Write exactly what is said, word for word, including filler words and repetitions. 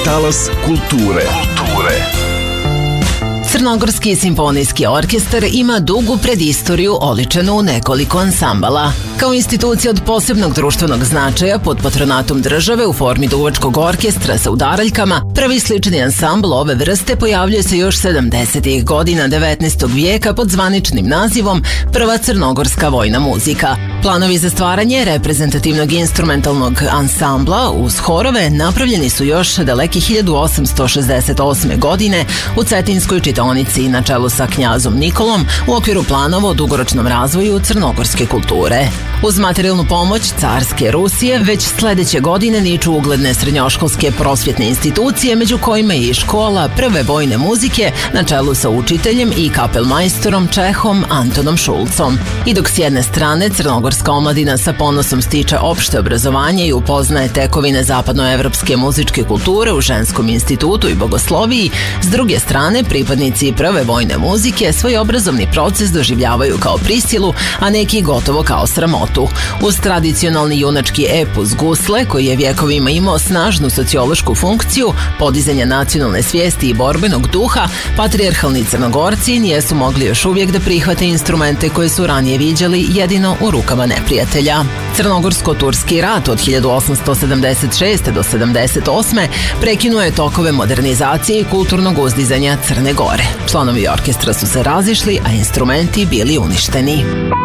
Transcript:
Talas kulture. Kulture. Crnogorski simfonijski orkestar ima dugu predistoriju oličenu u nekoliko ansambala. Kao institucija od posebnog društvenog značaja pod patronatom države u formi duvačkog orkestra sa udaraljkama, prvi slični ansambl ove vrste pojavljuje se još sedamdesetih godina devetnaestog vijeka pod zvaničnim nazivom Prva crnogorska vojna muzika. Planovi za stvaranje reprezentativnog instrumentalnog ansambla uz horove napravljeni su još daleke hiljadu osamsto šezdeset osme. godine u Cetinskoj čitaonici na čelu sa knjazom Nikolom u okviru planova o dugoročnom razvoju crnogorske kulture. Uz materijalnu pomoć carske Rusije već sledeće godine niču ugledne srednjoškolske prosvjetne institucije, među kojima je i škola prve vojne muzike na čelu sa učiteljem i kapelmajstorom Čehom Antonom Šulcom. I dok s jedne strane crnogorska omladina sa ponosom stiče opšte obrazovanje i upoznaje tekovine zapadnoevropske muzičke kulture u ženskom institutu i bogosloviji, s druge strane pripadnici prve vojne muzike svoj obrazovni proces doživljavaju kao prisilu, a neki gotovo kao sramotu. Uz tradicionalni junački epos Gusle, koji je vjekovima imao snažnu sociološku funkciju podizanja nacionalne svijesti i borbenog duha, patrijarhalni Crnogorci nijesu mogli još uvijek da prihvate instrumente koje su ranije viđali jedino u rukama neprijatelja. Crnogorsko-turski rat od hiljadu osamsto sedamdeset šeste. do sedamdeset osme. prekinuo je tokove modernizacije i kulturnog uzdizanja Crne Gore. Članovi orkestra su se razišli, a instrumenti bili uništeni.